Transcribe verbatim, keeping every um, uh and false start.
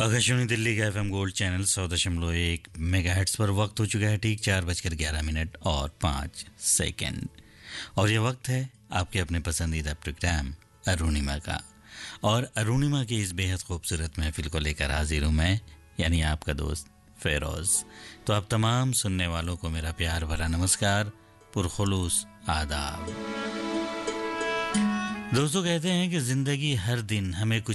आकाशवाणी दिल्ली का FM gold channel सौ दशमलव एक मेगाहर्ट्ज पर वक्त हो चुका है ठीक चार बजकर ग्यारह मिनट और पाँच सेकंड। और ये वक्त है आपके अपने पसंदीदा प्रोग्राम अरुणिमा का। और अरुणिमा की इस बेहद खूबसूरत महफिल को लेकर हाजिर हूँ मैं, यानी आपका दोस्त फेरोज। तो आप तमाम सुनने वालों को मेरा प्यार भरा नमस्कार, पुरखुलूस आदाब। दोस्तों, कहते हैं कि जिंदगी हर दिन हमें कुछ